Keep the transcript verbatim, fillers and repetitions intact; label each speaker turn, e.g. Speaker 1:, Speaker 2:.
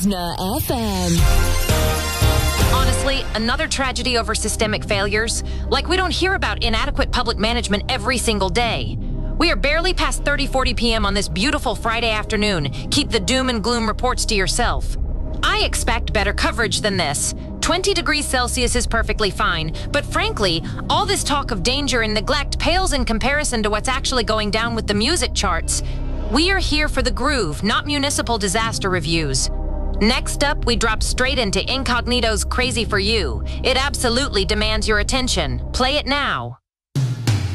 Speaker 1: Listener F M.
Speaker 2: Honestly, another tragedy over systemic failures. Like we don't hear about inadequate public management every single day. We are barely past thirty forty p m on this beautiful Friday afternoon. Keep the doom and gloom reports to yourself. I expect better coverage than this. twenty degrees Celsius is perfectly fine, but frankly, all this talk of danger and neglect pales in comparison to what's actually going down with the music charts. We are here for the groove, not municipal disaster reviews. Next up, we drop straight into Incognito's Crazy for You. It absolutely demands your attention. Play it now.